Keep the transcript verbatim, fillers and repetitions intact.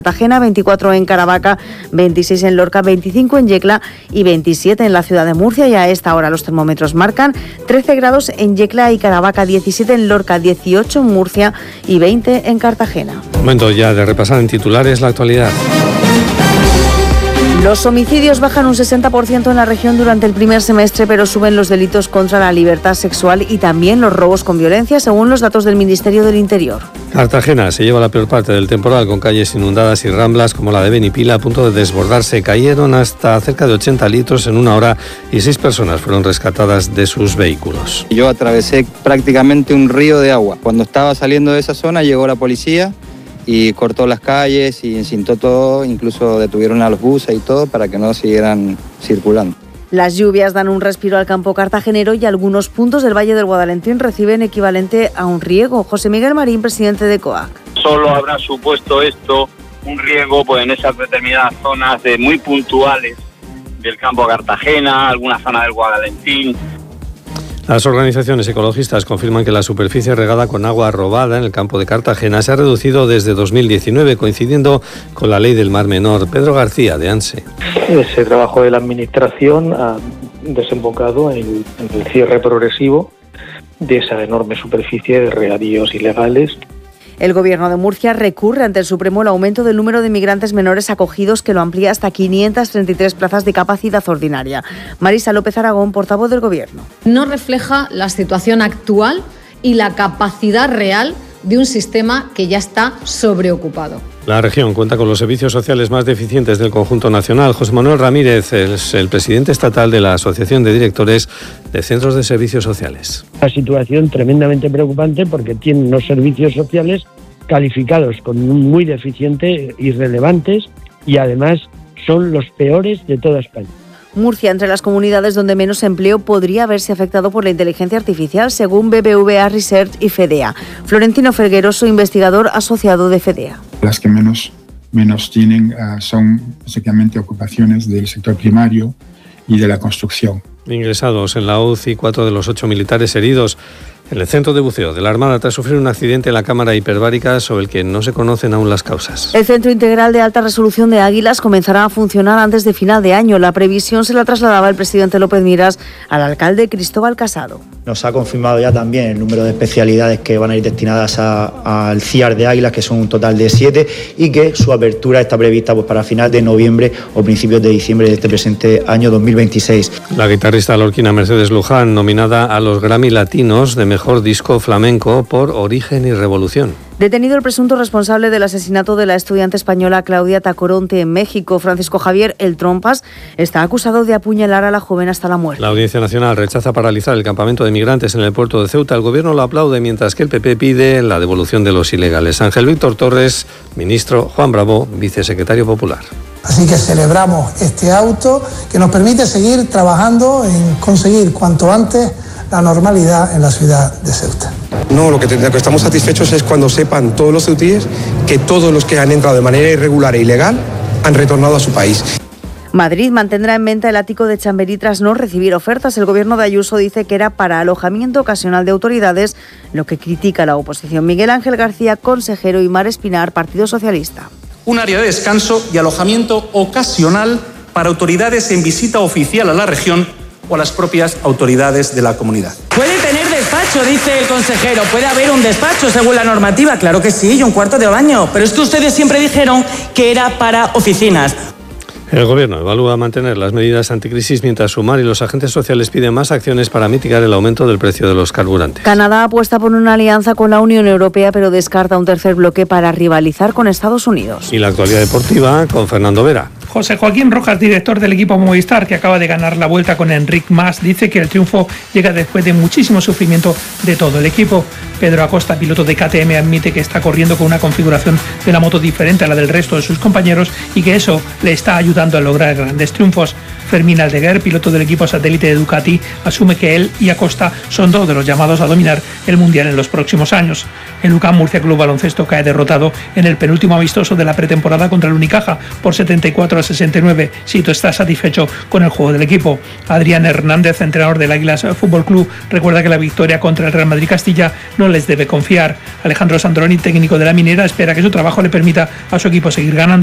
Cartagena, veinticuatro en Caravaca, veintiséis en Lorca, veinticinco en Yecla y veintisiete en la ciudad de Murcia. Y a esta hora los termómetros marcan trece grados en Yecla y Caravaca, diecisiete en Lorca, dieciocho en Murcia y veinte en Cartagena. Momento ya de repasar en titulares la actualidad. Los homicidios bajan un sesenta por ciento en la región durante el primer semestre, pero suben los delitos contra la libertad sexual y también los robos con violencia, según los datos del Ministerio del Interior. Cartagena se lleva la peor parte del temporal, con calles inundadas y ramblas como la de Benipila a punto de desbordarse. Cayeron hasta cerca de ochenta litros en una hora y seis personas fueron rescatadas de sus vehículos. Yo atravesé prácticamente un río de agua. Cuando estaba saliendo de esa zona llegó la policía y cortó las calles y encintó todo, incluso detuvieron a los buses y todo para que no siguieran circulando. Las lluvias dan un respiro al campo cartagenero y algunos puntos del Valle del Guadalentín reciben equivalente a un riego. José Miguel Marín, presidente de COAC. Solo habrá supuesto esto un riego pues, en esas determinadas zonas de muy puntuales del campo Cartagena, alguna zona del Guadalentín. Las organizaciones ecologistas confirman que la superficie regada con agua robada en el campo de Cartagena se ha reducido desde dos mil diecinueve, coincidiendo con la ley del Mar Menor. Pedro García, de ANSE. Ese trabajo de la Administración ha desembocado en, en el cierre progresivo de esa enorme superficie de regadíos ilegales. El Gobierno de Murcia recurre ante el Supremo el aumento del número de migrantes menores acogidos, que lo amplía hasta quinientas treinta y tres plazas de capacidad ordinaria. Marisa López Aragón, portavoz del Gobierno. No refleja la situación actual y la capacidad real de un sistema que ya está sobreocupado. La región cuenta con los servicios sociales más deficientes del conjunto nacional. José Manuel Ramírez es el presidente estatal de la Asociación de Directores de Centros de Servicios Sociales. Una situación tremendamente preocupante porque tienen unos servicios sociales calificados como muy deficientes, irrelevantes y además son los peores de toda España. Murcia, entre las comunidades donde menos empleo podría haberse afectado por la inteligencia artificial, según B B V A Research y FEDEA. Florentino Fergueroso, investigador asociado de FEDEA. Las que menos, menos tienen uh, son básicamente ocupaciones del sector primario y de la construcción. Ingresados en la U C I, cuatro de los ocho militares heridos en el centro de buceo de la Armada tras sufrir un accidente en la cámara hiperbárica sobre el que no se conocen aún las causas. El Centro Integral de Alta Resolución de Águilas comenzará a funcionar antes de final de año. La previsión se la trasladaba el presidente López Miras al alcalde Cristóbal Casado. Nos ha confirmado ya también el número de especialidades que van a ir destinadas al C I A R de Águilas, que son un total de siete, y que su apertura está prevista pues, para final de noviembre o principios de diciembre de este presente año dos mil veintiséis. La guitarrista lorquina Mercedes Luján, nominada a los Grammy Latinos de Mejor Disco Flamenco por Origen y Revolución. Detenido el presunto responsable del asesinato de la estudiante española Claudia Tacoronte en México, Francisco Javier El Trompas, está acusado de apuñalar a la joven hasta la muerte. La Audiencia Nacional rechaza paralizar el campamento de migrantes en el puerto de Ceuta. El Gobierno lo aplaude, mientras que el P P pide la devolución de los ilegales. Ángel Víctor Torres, ministro. Juan Bravo, vicesecretario popular. Así que celebramos este auto que nos permite seguir trabajando en conseguir cuanto antes la normalidad en la ciudad de Ceuta. No, lo que, lo que estamos satisfechos es cuando sepan todos los ceutíes que todos los que han entrado de manera irregular e ilegal han retornado a su país. Madrid mantendrá en venta el ático de Chamberí tras no recibir ofertas. El Gobierno de Ayuso dice que era para alojamiento ocasional de autoridades, lo que critica la oposición. Miguel Ángel García, consejero, y Mar Espinar, Partido Socialista. Un área de descanso y alojamiento ocasional para autoridades en visita oficial a la región o a las propias autoridades de la comunidad. Puede tener despacho, dice el consejero. Puede haber un despacho según la normativa. Claro que sí, y un cuarto de baño. Pero es que ustedes siempre dijeron que era para oficinas. El Gobierno evalúa mantener las medidas anticrisis mientras Sumar y los agentes sociales piden más acciones para mitigar el aumento del precio de los carburantes. Canadá apuesta por una alianza con la Unión Europea, pero descarta un tercer bloque para rivalizar con Estados Unidos. Y la actualidad deportiva con Fernando Vera. José Joaquín Rojas, director del equipo Movistar, que acaba de ganar la Vuelta con Enric Mas, dice que el triunfo llega después de muchísimo sufrimiento de todo el equipo. Pedro Acosta, piloto de K T M, admite que está corriendo con una configuración de la moto diferente a la del resto de sus compañeros y que eso le está ayudando a lograr grandes triunfos. Fermín Aldeguer, piloto del equipo satélite de Ducati, asume que él y Acosta son dos de los llamados a dominar el Mundial en los próximos años. El UCAM Murcia Club Baloncesto cae derrotado en el penúltimo amistoso de la pretemporada contra el Unicaja por setenta y cuatro a sesenta y nueve. Sito está satisfecho con el juego del equipo. Adrián Hernández, entrenador del Águilas Fútbol Club, recuerda que la victoria contra el Real Madrid Castilla no les debe confiar. Alejandro Sandroni, técnico de la Minera, espera que su trabajo le permita a su equipo seguir ganando.